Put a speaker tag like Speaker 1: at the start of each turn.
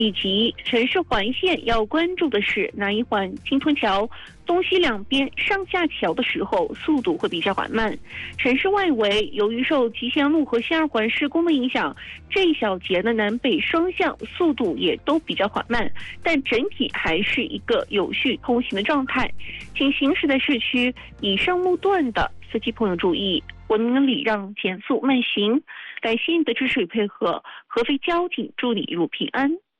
Speaker 1: 以及城市环线要关注的是南一环金屯桥东西两边上下桥的时候速度会比较缓慢。城市外围由于受吉祥路和西二环施工的影响，这一小节的南北双向速度也都比较缓慢，但整体还是一个有序通行的状态。请行驶的市区以上路段的司机朋友注意，文明礼让，减速慢行。感谢你的支持与配合，合肥交警祝你一路平安。